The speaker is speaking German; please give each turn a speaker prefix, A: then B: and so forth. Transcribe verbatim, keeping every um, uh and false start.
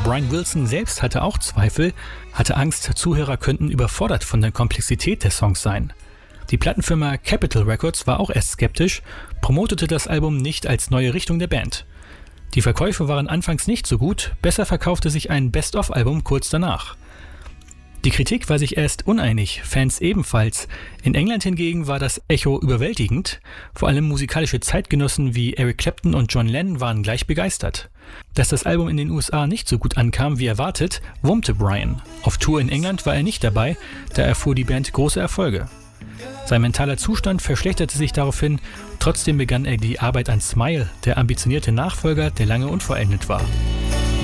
A: Brian Wilson selbst hatte auch Zweifel, hatte Angst, Zuhörer könnten überfordert von der Komplexität der Songs sein. Die Plattenfirma Capitol Records war auch erst skeptisch, promotete das Album nicht als neue Richtung der Band. Die Verkäufe waren anfangs nicht so gut, besser verkaufte sich ein Best-of-Album kurz danach. Die Kritik war sich erst uneinig, Fans ebenfalls. In England hingegen war das Echo überwältigend. Vor allem musikalische Zeitgenossen wie Eric Clapton und John Lennon waren gleich begeistert. Dass das Album in den U S A nicht so gut ankam wie erwartet, wurmte Brian. Auf Tour in England war er nicht dabei, da erfuhr die Band große Erfolge. Sein mentaler Zustand verschlechterte sich daraufhin, trotzdem begann er die Arbeit an Smile, der ambitionierte Nachfolger, der lange unvollendet war.